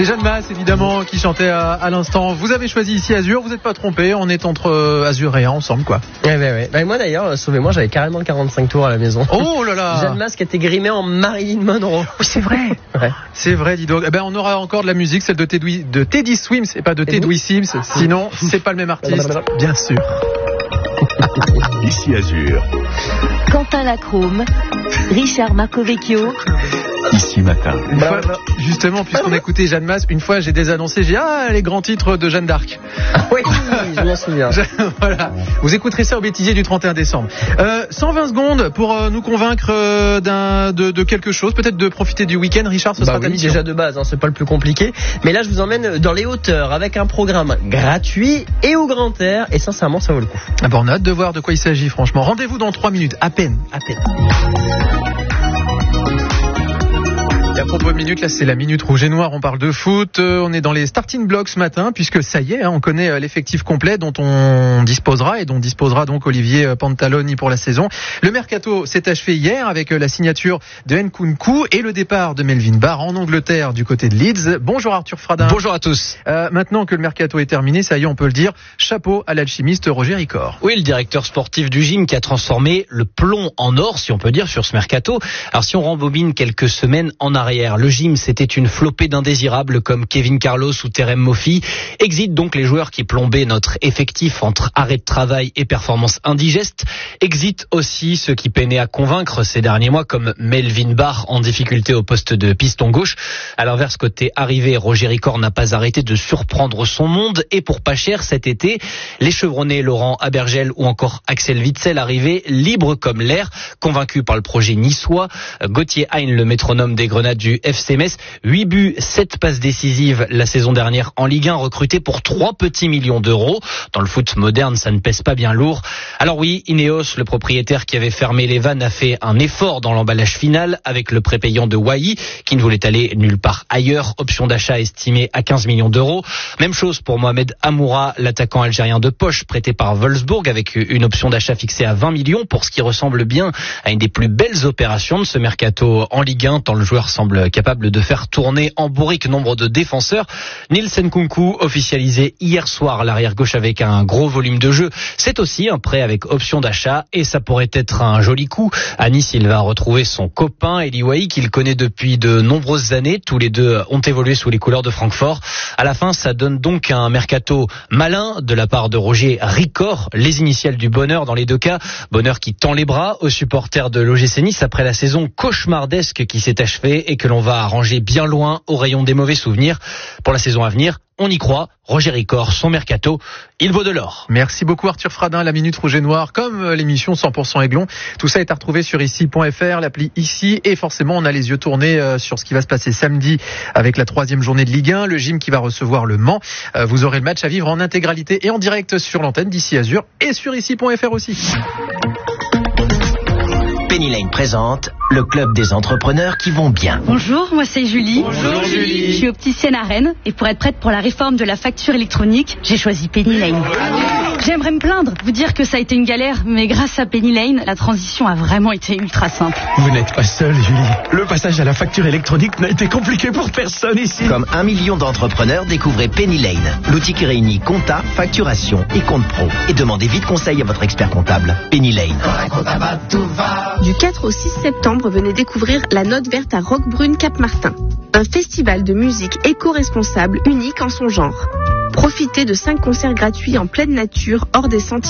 C'est Jeanne Masse, évidemment, qui chantait à l'instant. Vous avez choisi ici Azur, vous n'êtes pas trompé, on est entre Azuréens ensemble, quoi. Ouais. Bah, moi d'ailleurs, sauvez-moi, j'avais carrément le 45 tours à la maison. Oh là là. Jeanne Masse qui était grimée en Marilyn Monroe. Oui, c'est vrai. Ouais. C'est vrai, dis donc. On aura encore de la musique, celle de Teddy Swims et pas de Teddy Sims. Sinon, c'est pas le même artiste. Bien sûr. Ici Azur. Quentin Lacrome, Richard Marcovecchio. Ici Matin. Justement, puisqu'on a écouté Jeanne Masse, une fois j'ai désannoncé, les grands titres de Jeanne d'Arc. Oui, je m'en souviens. Voilà. Vous écouterez ça au bêtisier du 31 décembre. 120 secondes pour nous convaincre de quelque chose, peut-être de profiter du week-end. Richard, ce sera ta mission. Déjà de base, c'est pas le plus compliqué. Mais là, je vous emmène dans les hauteurs avec un programme gratuit et au grand air. Et sincèrement, ça vaut le coup. On a hâte de voir de quoi il s'agit, franchement. Rendez-vous dans 3 minutes, à peine. Et à propos de minutes, là c'est la minute rouge et noire, on parle de foot, on est dans les starting blocks ce matin, puisque ça y est, on connaît l'effectif complet dont on disposera et dont disposera donc Olivier Pantaloni pour la saison. Le mercato s'est achevé hier avec la signature de Nkunku et le départ de Melvin Barr en Angleterre du côté de Leeds. Bonjour Arthur Fradin. Bonjour à tous. Maintenant que le mercato est terminé, ça y est, on peut le dire, chapeau à l'alchimiste Roger Ricor. Oui, le directeur sportif du gym qui a transformé le plomb en or, si on peut dire, sur ce mercato. Alors si on rembobine quelques semaines en arrière, le gym c'était une flopée d'indésirables comme Kevin Carlos ou Terem Moffi. Exit donc les joueurs qui plombaient notre effectif entre arrêt de travail et performances indigestes. Exit aussi ceux qui peinaient à convaincre ces derniers mois comme Melvin Barr en difficulté au poste de piston gauche. À l'inverse, côté arrivée, Roger Ricor n'a pas arrêté de surprendre son monde et pour pas cher cet été, les chevronnés Laurent Abergel ou encore Axel Witsel arrivaient libres comme l'air, convaincus par le projet niçois. Gauthier Hein, le métronome des Grenades du FC Metz, 8 buts, 7 passes décisives la saison dernière en Ligue 1, recruté pour 3 petits millions d'euros. Dans le foot moderne, ça ne pèse pas bien lourd. Alors oui, Ineos, le propriétaire qui avait fermé les vannes, a fait un effort dans l'emballage final avec le prépayant de Wai, qui ne voulait aller nulle part ailleurs. Option d'achat estimée à 15 millions d'euros. Même chose pour Mohamed Amoura, l'attaquant algérien de poche, prêté par Wolfsburg avec une option d'achat fixée à 20 millions pour ce qui ressemble bien à une des plus belles opérations de ce mercato en Ligue 1, tant le joueur semble capable de faire tourner en bourrique nombre de défenseurs. Nils Nkunku, officialisé hier soir, l'arrière gauche avec un gros volume de jeu. C'est aussi un prêt avec option d'achat et ça pourrait être un joli coup. À Nice, il va retrouver son copain Eli Wahi qu'il connaît depuis de nombreuses années. Tous les deux ont évolué sous les couleurs de Francfort. À la fin, ça donne donc un mercato malin de la part de Roger Ricor, les initiales du bonheur dans les deux cas. Bonheur qui tend les bras aux supporters de l'OGC Nice après la saison cauchemardesque qui s'est achevée et que l'on va arranger bien loin au rayon des mauvais souvenirs. Pour la saison à venir, on y croit. Roger Ricor, son mercato, il vaut de l'or. Merci beaucoup Arthur Fradin, la Minute Rouge et Noire, comme l'émission 100% Aiglon. Tout ça est à retrouver sur ici.fr, l'appli Ici, et forcément on a les yeux tournés sur ce qui va se passer samedi avec la 3e journée de Ligue 1, le gym qui va recevoir le Mans. Vous aurez le match à vivre en intégralité et en direct sur l'antenne d'Ici Azur et sur ici.fr aussi. Penny Lane présente le club des entrepreneurs qui vont bien. Bonjour, moi c'est Julie. Bonjour Julie. Je suis opticienne à Rennes et pour être prête pour la réforme de la facture électronique, j'ai choisi Penny Lane. J'aimerais me plaindre, vous dire que ça a été une galère, mais grâce à Penny Lane, la transition a vraiment été ultra simple. Vous n'êtes pas seule, Julie. Le passage à la facture électronique n'a été compliqué pour personne ici. Comme 1 million d'entrepreneurs, découvrez Penny Lane, l'outil qui réunit compta, facturation et compte pro. Et demandez vite conseil à votre expert comptable. Penny Lane. Du 4 au 6 septembre, venez découvrir la Note Verte à Roquebrune Cap-Martin. Un festival de musique éco-responsable unique en son genre. Profitez de 5 concerts gratuits en pleine nature hors des sentiers